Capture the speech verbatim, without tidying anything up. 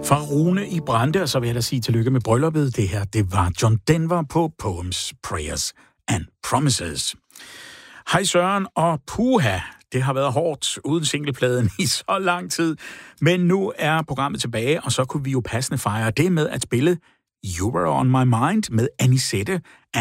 Fra Rune i Brande, og så vil jeg da sige tillykke med brylluppet. Det her, det var John Denver på Poems, Prayers and Promises. Hej Søren og puha, det har været hårdt uden singlepladen i så lang tid. Men nu er programmet tilbage, og så kunne vi jo passende fejre det med at spille You Were On My Mind med Anisette